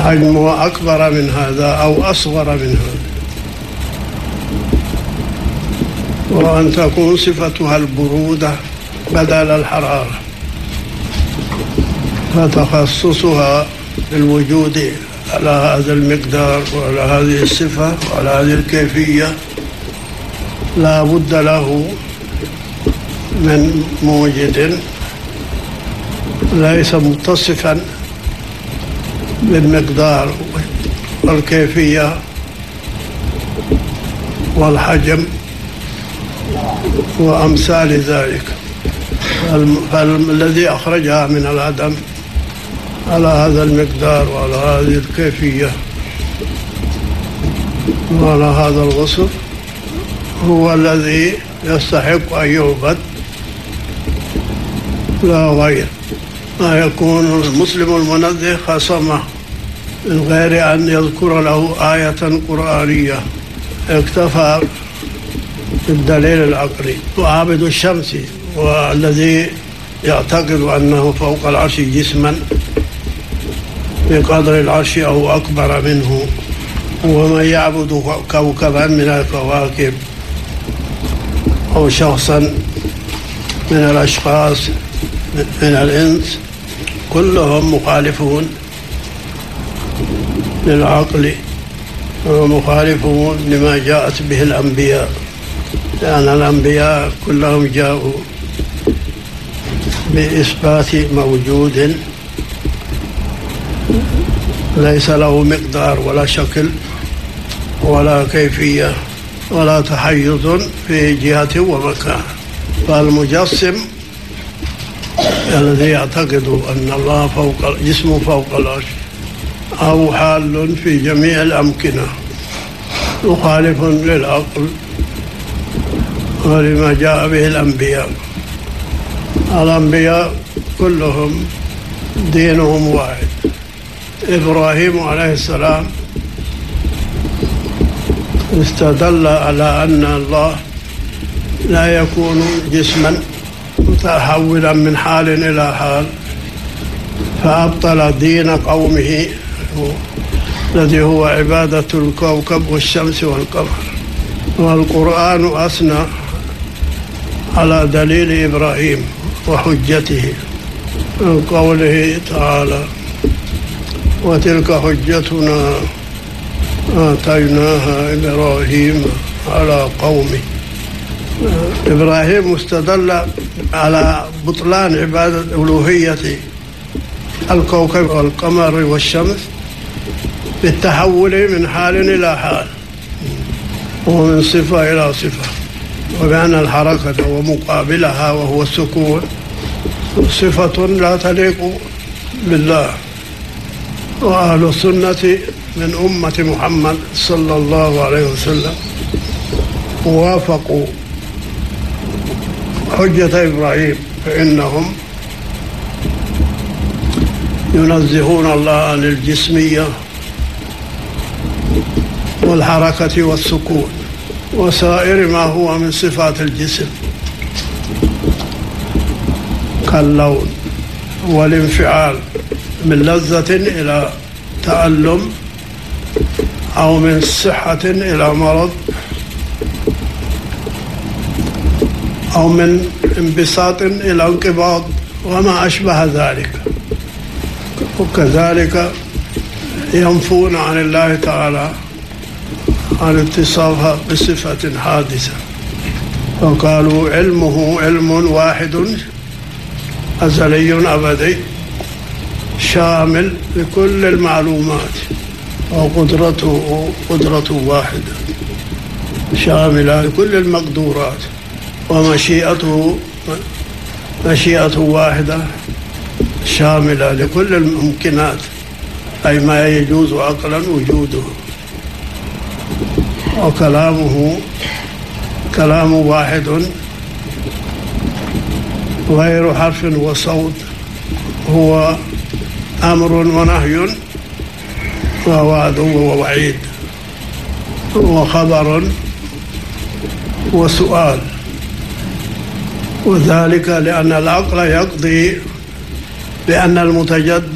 حجمه أكبر من هذا أو أصغر من هذا، وأن تكون صفتها البرودة بدل الحرارة، فتخصصها بالوجود على هذا المقدار وعلى هذه الصفة وعلى هذه الكيفية لا بد له من موجد ليس متصفا بالمقدار والكيفية والحجم وأمثال ذلك. فالذي أخرجها من العدم على هذا المقدار وعلى هذه الكيفية وعلى هذا الوصف هو الذي يستحق أن يعبد لا غير. ما يكون المسلم المنزه خصمه من غير أن يذكر له آية قرآنية، اكتفى بالدليل العقلي. وعابد الشمس والذي يعتقد أنه فوق العرش جسما بقدر العرش أو أكبر منه، ومن يعبد كوكبا من الكواكب أو شخصا من الأشخاص من الإنس، كلهم مخالفون للعقل ومخالفون لما جاءت به الأنبياء، لأن الأنبياء كلهم جاءوا بإثبات موجود ليس له مقدار ولا شكل ولا كيفية ولا تحيز في جهة ومكان. فالمجسم الذي يعتقد أن الله فوق جسمه فوق العرش أو حال في جميع الأمكنة مخالف للعقل ولما جاء به الأنبياء. الأنبياء كلهم دينهم واحد. إبراهيم عليه السلام استدل على أن الله لا يكون جسما متحولا من حال إلى حال، فأبطل دين قومه الذي هو عبادة الكوكب والشمس والقمر. والقرآن أثنى على دليل إبراهيم وحجته من قوله تعالى: وتلك حجتنا آتيناها إبراهيم على قومه. إبراهيم استدل على بطلان عبادة ألوهية الكوكب والقمر والشمس بالتحول من حال إلى حال ومن صفة إلى صفة، وبأن الحركة ومقابلها وهو السكون صفة لا تليق بالله. وأهل السنة من أمة محمد صلى الله عليه وسلم وافقوا حجة إبراهيم، فإنهم ينزهون الله عن الجسمية والحركة والسكون وسائر ما هو من صفات الجسم كاللون والانفعال من لذة إلى تألم أو من صحة إلى مرض أو من انبساط إلى انقباض وما أشبه ذلك. وكذلك ينفون عن الله تعالى عن اتصافها بصفة حادثة، وقالوا علمه علم واحد أزلي أبدي شامل لكل المعلومات، وقدرته قدرة واحدة شاملة لكل المقدورات، ومشيئته مشيئة واحدة شاملة لكل الممكنات، أي ما يجوز عقلا وجوده. وكلامه كلام واحد غير حرف وصوت، هو أمر ونهي ووعد ووعيد وخبر وسؤال. وذلك لأن العقل يقضي بأن المتجدد